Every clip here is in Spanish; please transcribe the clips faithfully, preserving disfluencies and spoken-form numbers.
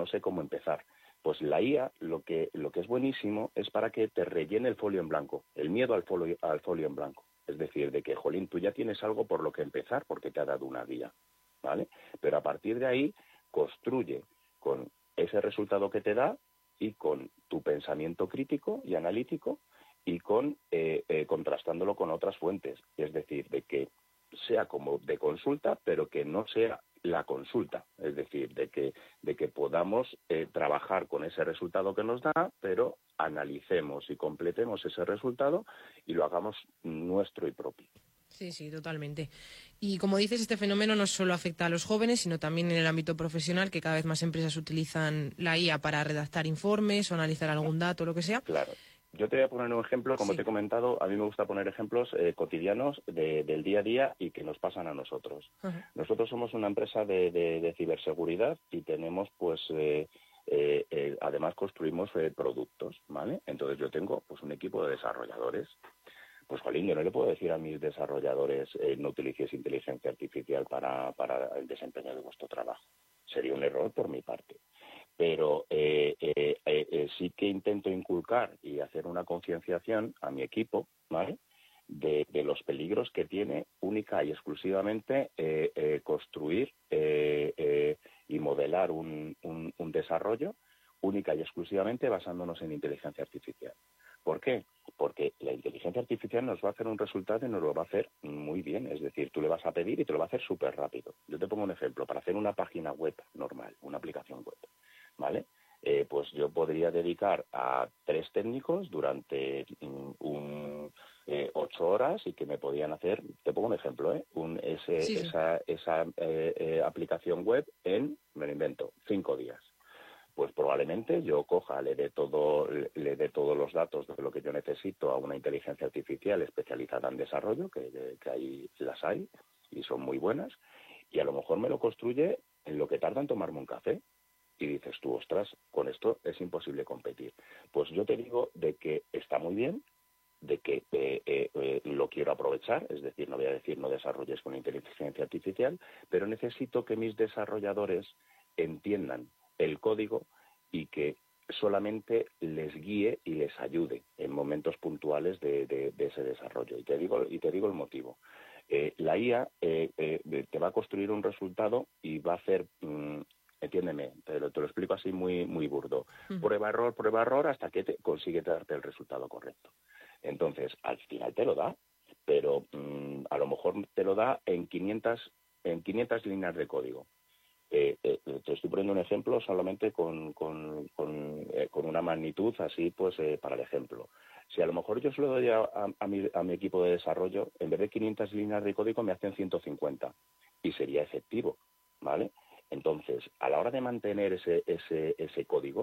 sé cómo empezar. Pues la I A lo que, lo que es buenísimo es para que te rellene el folio en blanco, el miedo al folio, al folio en blanco. Es decir, de que, jolín, tú ya tienes algo por lo que empezar porque te ha dado una guía, ¿vale? Pero a partir de ahí construye con ese resultado que te da y con tu pensamiento crítico y analítico y con eh, eh, contrastándolo con otras fuentes. Es decir, de que sea como de consulta, pero que no sea la consulta, es decir, de que, de que podamos eh, trabajar con ese resultado que nos da, pero analicemos y completemos ese resultado y lo hagamos nuestro y propio. Sí, sí, totalmente. Y como dices, este fenómeno no solo afecta a los jóvenes, sino también en el ámbito profesional, que cada vez más empresas utilizan la I A para redactar informes o analizar algún dato, lo que sea. Claro. Yo te voy a poner un ejemplo, como Sí. te he comentado, a mí me gusta poner ejemplos eh, cotidianos de, del día a día y que nos pasan a nosotros. Ajá. Nosotros somos una empresa de, de, de ciberseguridad y tenemos, pues, eh, eh, eh, además construimos eh, productos, ¿vale? Entonces yo tengo, pues, un equipo de desarrolladores. Pues, jolín, yo no le puedo decir a mis desarrolladores eh, no utilicéis inteligencia artificial para, para el desempeño de vuestro trabajo. Sería un error por mi parte. Pero eh, eh, eh, sí que intento inculcar y hacer una concienciación a mi equipo, ¿vale?, de, de los peligros que tiene única y exclusivamente eh, eh, construir eh, eh, y modelar un, un, un desarrollo única y exclusivamente basándonos en inteligencia artificial. ¿Por qué? Porque la inteligencia artificial nos va a hacer un resultado y nos lo va a hacer muy bien. Es decir, tú le vas a pedir y te lo va a hacer súper rápido. Yo te pongo un ejemplo. Para hacer una página web normal, una aplicación web, ¿vale? Eh, pues yo podría dedicar a tres técnicos durante um, un, eh, ocho horas y que me podían hacer, te pongo un ejemplo, ¿eh? Un, ese, Sí, sí. esa, esa eh, eh, aplicación web en, me lo invento, cinco días. Pues probablemente yo coja, le dé todo, le dé todos los datos de lo que yo necesito a una inteligencia artificial especializada en desarrollo, que, que ahí las hay y son muy buenas, y a lo mejor me lo construye en lo que tarda en tomarme un café. Y dices tú, ostras, con esto es imposible competir. Pues yo te digo de que está muy bien, de que eh, eh, eh, lo quiero aprovechar, es decir, no voy a decir no desarrolles con inteligencia artificial, pero necesito que mis desarrolladores entiendan el código y que solamente les guíe y les ayude en momentos puntuales de, de, de ese desarrollo. Y te digo, y te digo el motivo. Eh, la I A eh, eh, te va a construir un resultado y va a hacer... Mmm, entiéndeme, te lo, te lo explico así muy muy burdo. Uh-huh. Prueba, error, prueba, error, hasta que te consigue darte el resultado correcto. Entonces, al final te lo da, pero mmm, a lo mejor te lo da en quinientas, en quinientas líneas de código. Eh, eh, te estoy poniendo un ejemplo solamente con, con, con, eh, con una magnitud así, pues, eh, para el ejemplo. Si a lo mejor yo se lo doy a, a, a, mi, a mi equipo de desarrollo, en vez de quinientas líneas de código me hacen ciento cincuenta y sería efectivo, ¿vale? Entonces, a la hora de mantener ese, ese, ese código,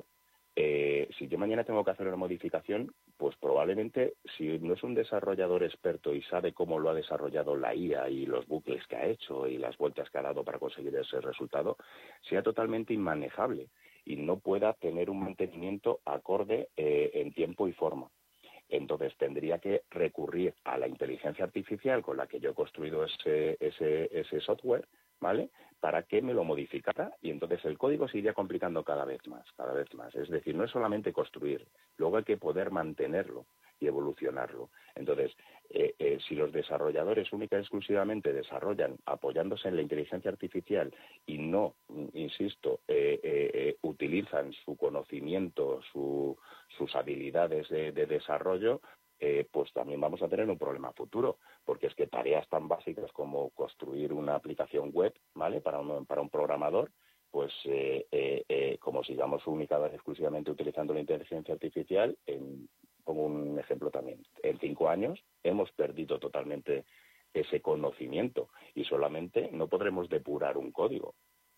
eh, si yo mañana tengo que hacer una modificación, pues probablemente, si no es un desarrollador experto y sabe cómo lo ha desarrollado la I A y los bucles que ha hecho y las vueltas que ha dado para conseguir ese resultado, sea totalmente inmanejable y no pueda tener un mantenimiento acorde eh, en tiempo y forma. Entonces tendría que recurrir a la inteligencia artificial con la que yo he construido ese, ese, ese software, ¿vale?, para que me lo modificara y entonces el código se iría complicando cada vez más, cada vez más. Es decir, no es solamente construir, luego hay que poder mantenerlo y evolucionarlo. Entonces, eh, eh, si los desarrolladores única y exclusivamente desarrollan apoyándose en la inteligencia artificial y no, insisto, eh, eh, eh, utilizan su conocimiento, su, sus habilidades de, de desarrollo, Eh, pues también vamos a tener un problema futuro, porque es que tareas tan básicas como construir una aplicación web, ¿vale?, para un, para un programador, pues eh, eh, eh, como sigamos única vez exclusivamente utilizando la inteligencia artificial, en, pongo un ejemplo también, en cinco años hemos perdido totalmente ese conocimiento y solamente no podremos depurar un código.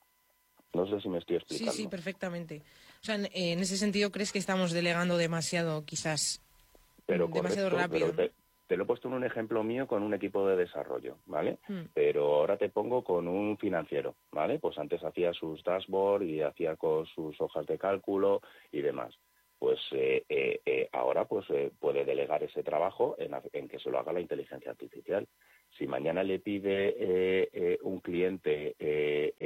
No sé si me estoy explicando. Sí, sí, perfectamente. O sea, en, en ese sentido, ¿crees que estamos delegando demasiado, quizás... Pero demasiado correcto, rápido, pero te, te lo he puesto en un ejemplo mío con un equipo de desarrollo, ¿vale? Mm. Pero ahora te pongo con un financiero, ¿vale? Pues antes hacía sus dashboards y hacía con sus hojas de cálculo y demás. Pues eh, eh, eh, ahora pues eh, puede delegar ese trabajo en, en que se lo haga la inteligencia artificial. Si mañana le pide eh, eh, un cliente eh, eh, un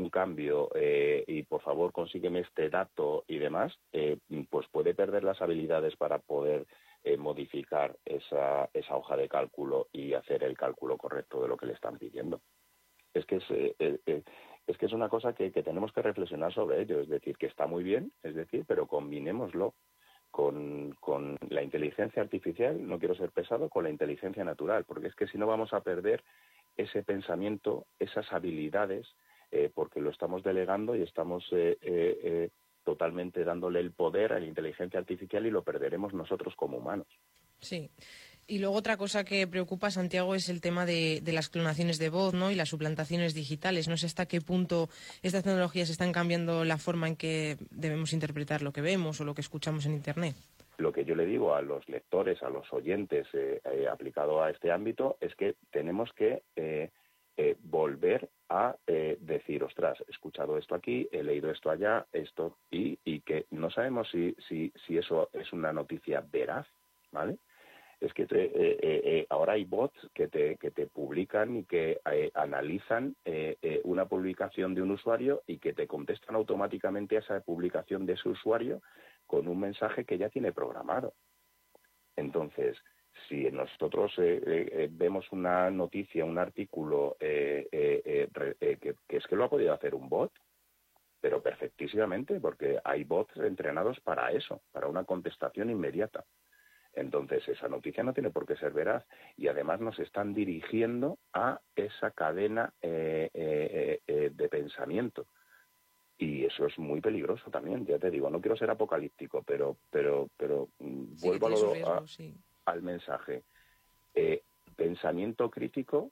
un cambio eh, y por favor consígueme este dato y demás, eh, pues puede perder las habilidades para poder eh, modificar esa, esa hoja de cálculo y hacer el cálculo correcto de lo que le están pidiendo. Es que es, eh, eh, es que es una cosa que, que tenemos que reflexionar sobre ello, es decir, que está muy bien, es decir, pero combinémoslo con, con la inteligencia artificial, no quiero ser pesado, con la inteligencia natural, porque es que si no vamos a perder ese pensamiento, esas habilidades, eh, porque lo estamos delegando y estamos eh, eh, eh, totalmente dándole el poder a la inteligencia artificial y lo perderemos nosotros como humanos. Sí. Y luego otra cosa que preocupa, Santiago, es el tema de, de las clonaciones de voz, ¿no? Y las suplantaciones digitales. No sé hasta qué punto estas tecnologías están cambiando la forma en que debemos interpretar lo que vemos o lo que escuchamos en Internet. Lo que yo le digo a los lectores, a los oyentes, eh, eh, aplicado a este ámbito, es que tenemos que eh, eh, volver a eh, decir, ostras, he escuchado esto aquí, he leído esto allá, esto, y, y que no sabemos si, si, si eso es una noticia veraz, ¿vale? Es que te, eh, eh, ahora hay bots que te, que te publican y que eh, analizan eh, eh, una publicación de un usuario y que te contestan automáticamente a esa publicación de ese usuario con un mensaje que ya tiene programado. Entonces, si nosotros eh, eh, vemos una noticia, un artículo eh, eh, eh, eh, que, que es que lo ha podido hacer un bot, pero perfectísimamente, porque hay bots entrenados para eso, para una contestación inmediata. Entonces, esa noticia no tiene por qué ser veraz y además nos están dirigiendo a esa cadena eh, eh, eh, de pensamiento. Y eso es muy peligroso también, ya te digo, no quiero ser apocalíptico, pero pero pero Sí, vuelvo a lo, a, riesgos, sí. al mensaje. Eh, pensamiento crítico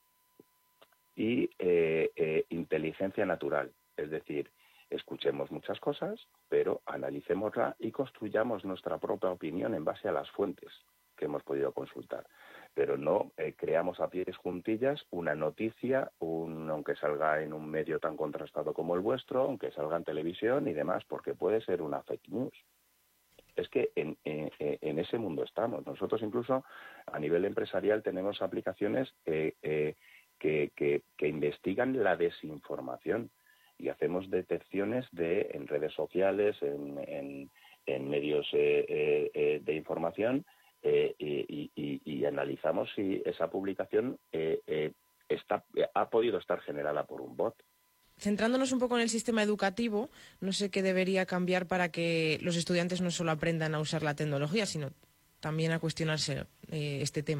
y eh, eh, inteligencia natural. Es decir, escuchemos muchas cosas, pero analicémosla y construyamos nuestra propia opinión en base a las fuentes que hemos podido consultar. Pero no eh, creamos a pies juntillas una noticia, un, aunque salga en un medio tan contrastado como el vuestro, aunque salga en televisión y demás, porque puede ser una fake news. Es que en, en, en ese mundo estamos. Nosotros incluso a nivel empresarial tenemos aplicaciones eh, eh, que, que, que investigan la desinformación y hacemos detecciones de en redes sociales, en, en, en medios eh, eh, de información eh, y, y, y analizamos si esa publicación eh, eh, está, ha podido estar generada por un bot. Centrándonos un poco en el sistema educativo, no sé qué debería cambiar para que los estudiantes no solo aprendan a usar la tecnología, sino también a cuestionarse eh, este tema.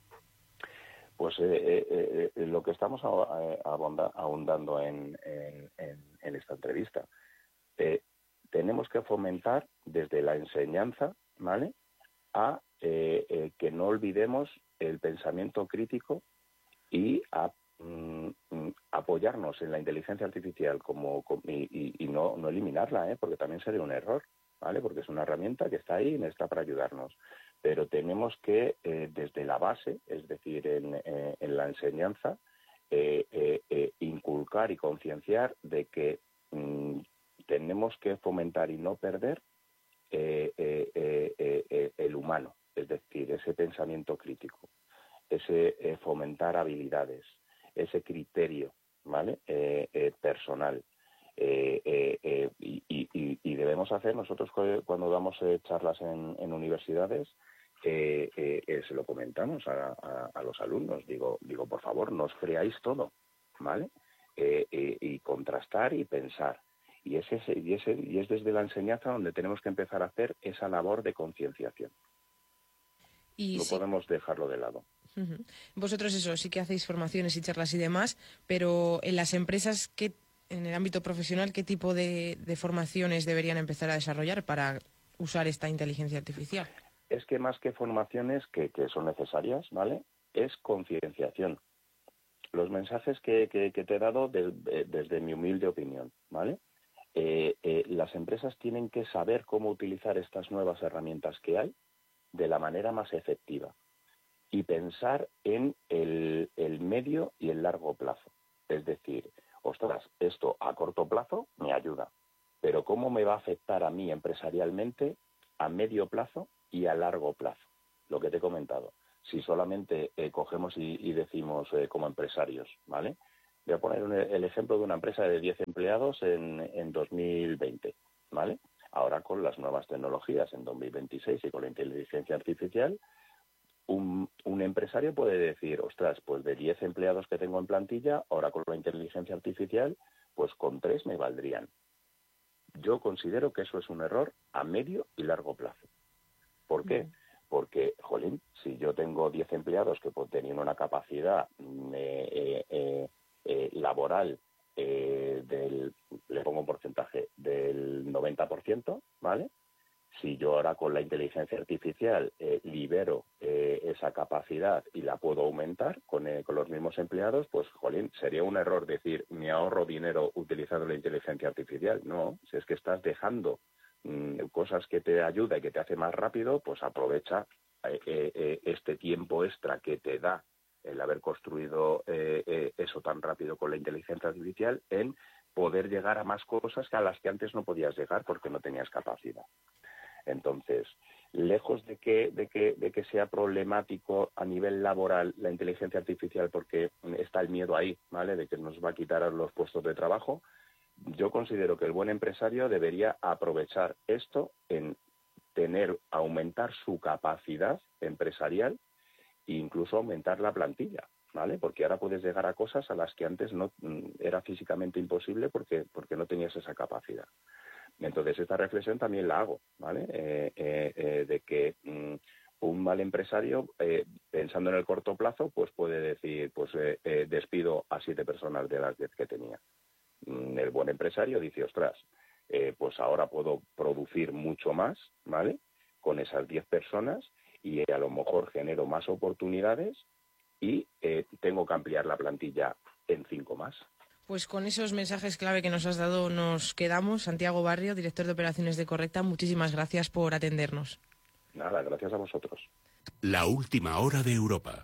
Pues eh, eh, eh, lo que estamos ahondando en, en, en, en esta entrevista, eh, tenemos que fomentar desde la enseñanza, ¿vale?, a eh, eh, que no olvidemos el pensamiento crítico y a mm, apoyarnos en la inteligencia artificial como, como y, y, y no, no eliminarla, ¿eh? Porque también sería un error, ¿vale? Porque es una herramienta que está ahí y está para ayudarnos. Pero tenemos que, eh, desde la base, es decir, en, eh, en la enseñanza, eh, eh, eh, inculcar y concienciar de que mm, tenemos que fomentar y no perder eh, eh, eh, eh, el humano, es decir, ese pensamiento crítico, ese eh, fomentar habilidades, ese criterio, ¿vale?, eh, eh, personal. Eh, eh, eh, y, y, y debemos hacer, nosotros cuando damos eh, charlas en, en universidades, eh, eh, eh, se lo comentamos a, a, a los alumnos, digo, digo, por favor, no os creáis todo, ¿vale? Eh, eh, y contrastar y pensar. Y, ese, y, ese, y es desde la enseñanza donde tenemos que empezar a hacer esa labor de concienciación. Y no sí. podemos dejarlo de lado. Uh-huh. Vosotros eso, sí que hacéis formaciones y charlas y demás, pero en las empresas, ¿qué, en el ámbito profesional, qué tipo de, de formaciones deberían empezar a desarrollar para usar esta inteligencia artificial? Es que más que formaciones que, que son necesarias, ¿vale?, es concienciación. Los mensajes que, que, que te he dado de, de, desde mi humilde opinión, ¿vale? Eh, eh, las empresas tienen que saber cómo utilizar estas nuevas herramientas que hay de la manera más efectiva y pensar en el, el medio y el largo plazo. Es decir, ostras, esto a corto plazo me ayuda, pero ¿cómo me va a afectar a mí empresarialmente a medio plazo y a largo plazo? Lo que te he comentado. Si solamente eh, cogemos y, y decimos eh, como empresarios, ¿vale?, Voy a poner un, el ejemplo de una empresa de diez empleados en, en dos mil veinte, ¿vale? Ahora con las nuevas tecnologías en dos mil veintiséis y con la inteligencia artificial, un, un empresario puede decir, ostras, pues de diez empleados que tengo en plantilla, ahora con la inteligencia artificial, pues con tres me valdrían. Yo considero que eso es un error a medio y largo plazo. ¿Por qué? Porque, jolín, si yo tengo diez empleados que pues, tenían una capacidad eh, eh, eh, eh, laboral eh, del, le pongo un porcentaje, del noventa por ciento, ¿vale? Si yo ahora con la inteligencia artificial eh, libero eh, esa capacidad y la puedo aumentar con, eh, con los mismos empleados, pues, jolín, sería un error decir, me ahorro dinero utilizando la inteligencia artificial. No, si es que estás dejando mmm, cosas que te ayudan y que te hace más rápido, pues aprovecha eh, eh, este tiempo extra que te da el haber construido eh, eh, eso tan rápido con la inteligencia artificial en poder llegar a más cosas a las que antes no podías llegar porque no tenías capacidad. Entonces, lejos de que, de que, de que sea problemático a nivel laboral la inteligencia artificial porque está el miedo ahí, ¿vale?, de que nos va a quitar los puestos de trabajo, yo considero que el buen empresario debería aprovechar esto en tener, aumentar su capacidad empresarial e incluso aumentar la plantilla, ¿vale? Porque ahora puedes llegar a cosas a las que antes no era físicamente imposible porque, porque no tenías esa capacidad. Entonces, esta reflexión también la hago, ¿vale? Eh, eh, eh, de que mmm, un mal empresario, eh, pensando en el corto plazo, pues puede decir, pues eh, eh, despido a siete personas de las diez que tenía. Mm, el buen empresario dice, ostras, eh, pues ahora puedo producir mucho más, ¿vale?, con esas diez personas y eh, a lo mejor genero más oportunidades y eh, tengo que ampliar la plantilla en cinco más. Pues con esos mensajes clave que nos has dado nos quedamos. Santiago Barrio, director de operaciones de Correcta, muchísimas gracias por atendernos. Nada, gracias a vosotros. La última hora de Europa.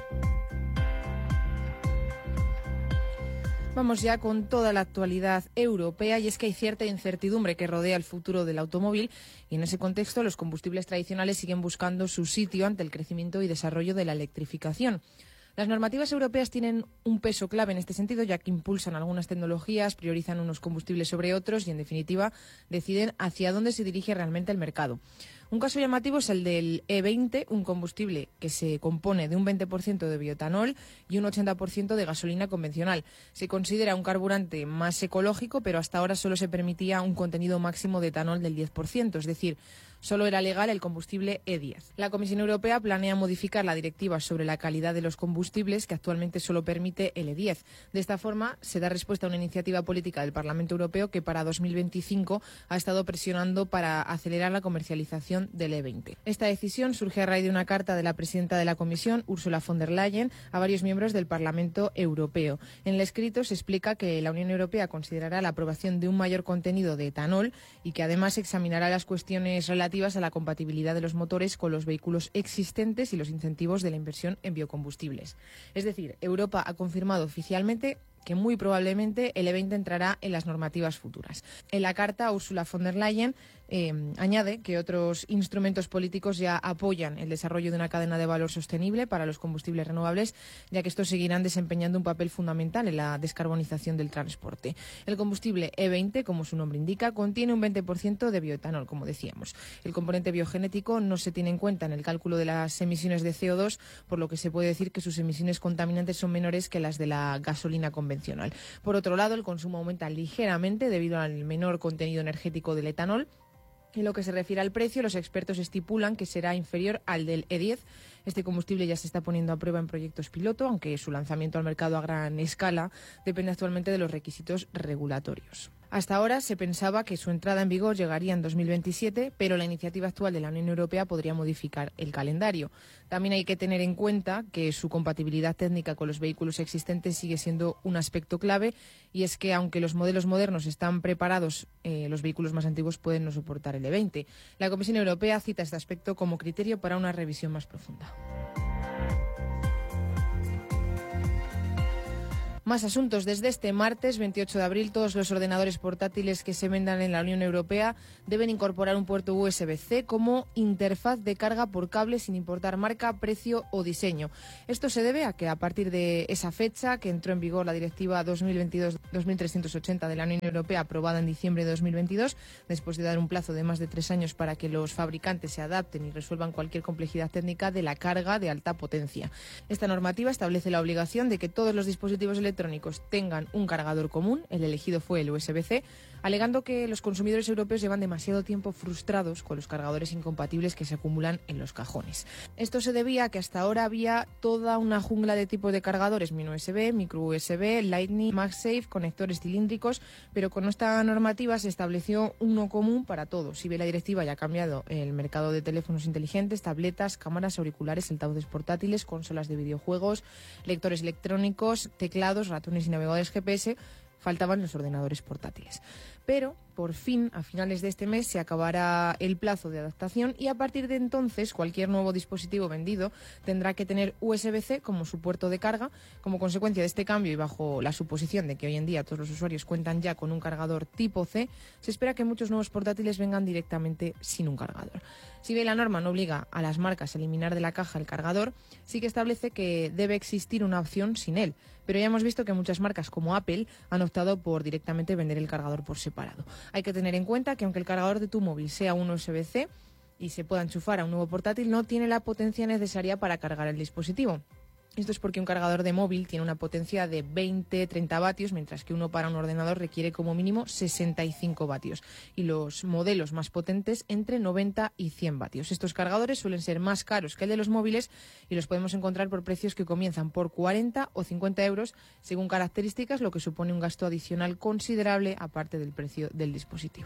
Vamos ya con toda la actualidad europea y es que hay cierta incertidumbre que rodea el futuro del automóvil y en ese contexto los combustibles tradicionales siguen buscando su sitio ante el crecimiento y desarrollo de la electrificación. Las normativas europeas tienen un peso clave en este sentido, ya que impulsan algunas tecnologías, priorizan unos combustibles sobre otros y, en definitiva, deciden hacia dónde se dirige realmente el mercado. Un caso llamativo es el del E veinte, un combustible que se compone de un veinte por ciento de bioetanol y un ochenta por ciento de gasolina convencional. Se considera un carburante más ecológico, pero hasta ahora solo se permitía un contenido máximo de etanol del diez por ciento, es decir, solo era legal el combustible E diez. La Comisión Europea planea modificar la directiva sobre la calidad de los combustibles, que actualmente solo permite el E diez. De esta forma, se da respuesta a una iniciativa política del Parlamento Europeo que para dos mil veinticinco ha estado presionando para acelerar la comercialización del E veinte. Esta decisión surge a raíz de una carta de la presidenta de la Comisión, Ursula von der Leyen, a varios miembros del Parlamento Europeo. En el escrito se explica que la Unión Europea considerará la aprobación de un mayor contenido de etanol y que además examinará las cuestiones relativas a la compatibilidad de los motores con los vehículos existentes y los incentivos de la inversión en biocombustibles. Es decir, Europa ha confirmado oficialmente que muy probablemente el E veinte entrará en las normativas futuras. En la carta, Ursula von der Leyen eh, añade que otros instrumentos políticos ya apoyan el desarrollo de una cadena de valor sostenible para los combustibles renovables, ya que estos seguirán desempeñando un papel fundamental en la descarbonización del transporte. El combustible E veinte, como su nombre indica, contiene un veinte por ciento de bioetanol, como decíamos. El componente biogenético no se tiene en cuenta en el cálculo de las emisiones de C O dos, por lo que se puede decir que sus emisiones contaminantes son menores que las de la gasolina convencional. Por otro lado, el consumo aumenta ligeramente debido al menor contenido energético del etanol. En lo que se refiere al precio, los expertos estipulan que será inferior al del E diez. Este combustible ya se está poniendo a prueba en proyectos piloto, aunque su lanzamiento al mercado a gran escala depende actualmente de los requisitos regulatorios. Hasta ahora se pensaba que su entrada en vigor llegaría en dos mil veintisiete, pero la iniciativa actual de la Unión Europea podría modificar el calendario. También hay que tener en cuenta que su compatibilidad técnica con los vehículos existentes sigue siendo un aspecto clave, y es que aunque los modelos modernos están preparados, eh, los vehículos más antiguos pueden no soportar el E veinte. La Comisión Europea cita este aspecto como criterio para una revisión más profunda. Más asuntos. Desde este martes veintiocho de abril, todos los ordenadores portátiles que se vendan en la Unión Europea deben incorporar un puerto U S B C como interfaz de carga por cable sin importar marca, precio o diseño. Esto se debe a que a partir de esa fecha, que entró en vigor la Directiva dos mil veintidós dos mil trescientos ochenta de la Unión Europea, aprobada en diciembre de dos mil veintidós, después de dar un plazo de más de tres años para que los fabricantes se adapten y resuelvan cualquier complejidad técnica de la carga de alta potencia. Esta normativa establece la obligación de que todos los dispositivos electrónicos electrónicos tengan un cargador común. El elegido fue el U S B C, alegando que los consumidores europeos llevan demasiado tiempo frustrados con los cargadores incompatibles que se acumulan en los cajones. Esto se debía a que hasta ahora había toda una jungla de tipos de cargadores: mini U S B, micro U S B, Lightning, MagSafe, conectores cilíndricos, pero con esta normativa se estableció uno común para todos. Si bien la directiva ya ha cambiado el mercado de teléfonos inteligentes, tabletas, cámaras, auriculares, altavoces portátiles, consolas de videojuegos, lectores electrónicos, teclados, ratones y navegadores G P S, faltaban los ordenadores portátiles. Pero, por fin, a finales de este mes se acabará el plazo de adaptación y a partir de entonces cualquier nuevo dispositivo vendido tendrá que tener U S B C como su puerto de carga. Como consecuencia de este cambio y bajo la suposición de que hoy en día todos los usuarios cuentan ya con un cargador tipo C, se espera que muchos nuevos portátiles vengan directamente sin un cargador. Si bien la norma no obliga a las marcas a eliminar de la caja el cargador, sí que establece que debe existir una opción sin él. Pero ya hemos visto que muchas marcas como Apple han optado por directamente vender el cargador por separado. Hay que tener en cuenta que aunque el cargador de tu móvil sea un U S B C y se pueda enchufar a un nuevo portátil, no tiene la potencia necesaria para cargar el dispositivo. Esto es porque un cargador de móvil tiene una potencia de veinte a treinta vatios, mientras que uno para un ordenador requiere como mínimo sesenta y cinco vatios. Y los modelos más potentes entre noventa y cien vatios. Estos cargadores suelen ser más caros que el de los móviles y los podemos encontrar por precios que comienzan por cuarenta o cincuenta euros según características, lo que supone un gasto adicional considerable aparte del precio del dispositivo.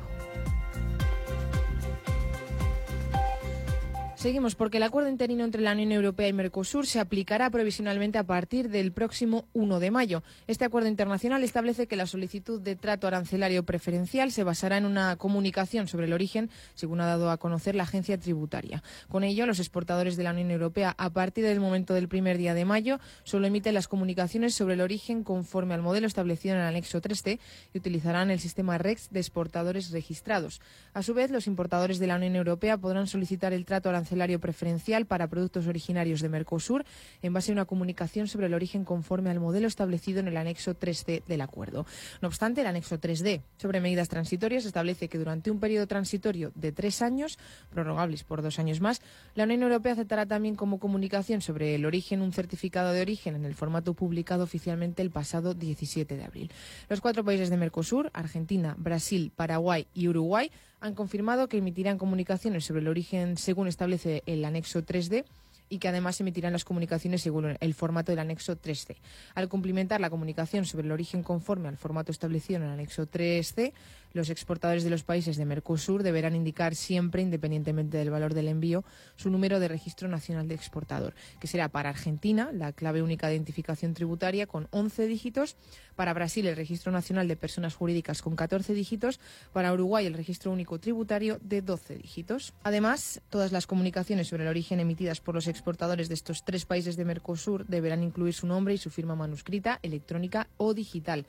Seguimos porque el acuerdo interino entre la Unión Europea y Mercosur se aplicará provisionalmente a partir del próximo uno de mayo. Este acuerdo internacional establece que la solicitud de trato arancelario preferencial se basará en una comunicación sobre el origen, según ha dado a conocer la agencia tributaria. Con ello, los exportadores de la Unión Europea, a partir del momento del primer día de mayo, solo emiten las comunicaciones sobre el origen conforme al modelo establecido en el anexo tres C y utilizarán el sistema REX de exportadores registrados. A su vez, los importadores de la Unión Europea podrán solicitar el trato arancelario preferencial para productos originarios de Mercosur en base a una comunicación sobre el origen conforme al modelo establecido en el anexo tres C del acuerdo. No obstante, el anexo tres D sobre medidas transitorias establece que durante un periodo transitorio de tres años, prorrogables por dos años más, la Unión Europea aceptará también como comunicación sobre el origen un certificado de origen en el formato publicado oficialmente el pasado diecisiete de abril. Los cuatro países de Mercosur, Argentina, Brasil, Paraguay y Uruguay, han confirmado que emitirán comunicaciones sobre el origen según establece el anexo tres D y que además emitirán las comunicaciones según el formato del anexo tres C. Al cumplimentar la comunicación sobre el origen conforme al formato establecido en el anexo tres C, los exportadores de los países de Mercosur deberán indicar siempre, independientemente del valor del envío, su número de registro nacional de exportador, que será para Argentina la clave única de identificación tributaria con once dígitos, para Brasil el registro nacional de personas jurídicas con catorce dígitos, para Uruguay el registro único tributario de doce dígitos. Además, todas las comunicaciones sobre el origen emitidas por los exportadores de estos tres países de Mercosur deberán incluir su nombre y su firma manuscrita, electrónica o digital.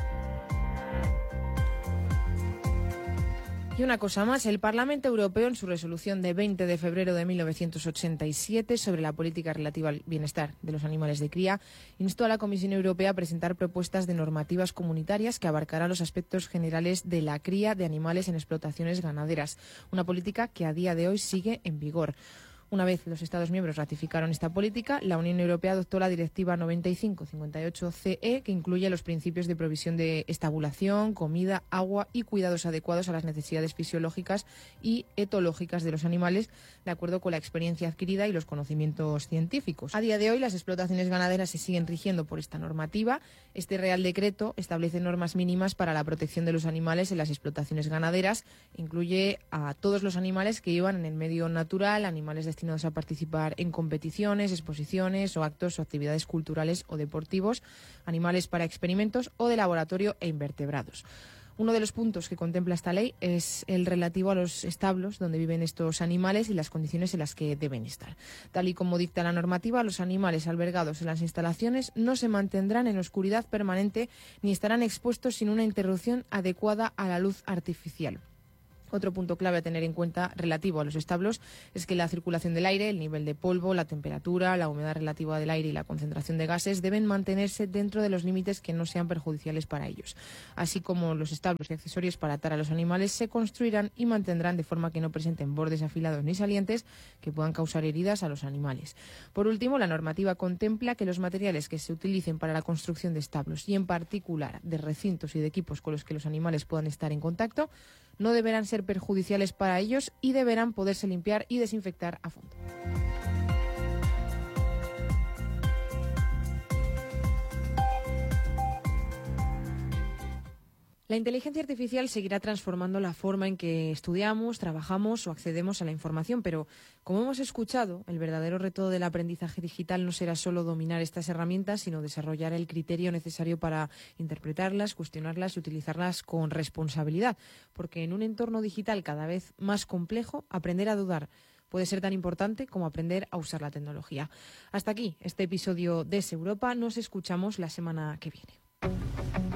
Y una cosa más, el Parlamento Europeo, en su resolución de veinte de febrero de mil novecientos ochenta y siete sobre la política relativa al bienestar de los animales de cría, instó a la Comisión Europea a presentar propuestas de normativas comunitarias que abarcarán los aspectos generales de la cría de animales en explotaciones ganaderas, una política que a día de hoy sigue en vigor. Una vez los Estados miembros ratificaron esta política, la Unión Europea adoptó la Directiva noventa y cinco cincuenta y ocho C E, que incluye los principios de provisión de estabulación, comida, agua y cuidados adecuados a las necesidades fisiológicas y etológicas de los animales, de acuerdo con la experiencia adquirida y los conocimientos científicos. A día de hoy, las explotaciones ganaderas se siguen rigiendo por esta normativa. Este Real Decreto establece normas mínimas para la protección de los animales en las explotaciones ganaderas. Incluye a todos los animales que vivan en el medio natural, animales de destinados a participar en competiciones, exposiciones o actos o actividades culturales o deportivos, animales para experimentos o de laboratorio e invertebrados. Uno de los puntos que contempla esta ley es el relativo a los establos donde viven estos animales y las condiciones en las que deben estar. Tal y como dicta la normativa, los animales albergados en las instalaciones no se mantendrán en oscuridad permanente ni estarán expuestos sin una interrupción adecuada a la luz artificial. Otro punto clave a tener en cuenta relativo a los establos es que la circulación del aire, el nivel de polvo, la temperatura, la humedad relativa del aire y la concentración de gases deben mantenerse dentro de los límites que no sean perjudiciales para ellos. Así como los establos y accesorios para atar a los animales se construirán y mantendrán de forma que no presenten bordes afilados ni salientes que puedan causar heridas a los animales. Por último, la normativa contempla que los materiales que se utilicen para la construcción de establos y en particular de recintos y de equipos con los que los animales puedan estar en contacto no deberán ser perjudiciales para ellos y deberán poderse limpiar y desinfectar a fondo. La inteligencia artificial seguirá transformando la forma en que estudiamos, trabajamos o accedemos a la información, pero como hemos escuchado, el verdadero reto del aprendizaje digital no será solo dominar estas herramientas, sino desarrollar el criterio necesario para interpretarlas, cuestionarlas y utilizarlas con responsabilidad, porque en un entorno digital cada vez más complejo, aprender a dudar puede ser tan importante como aprender a usar la tecnología. Hasta aquí este episodio de Es Europa. Nos escuchamos la semana que viene.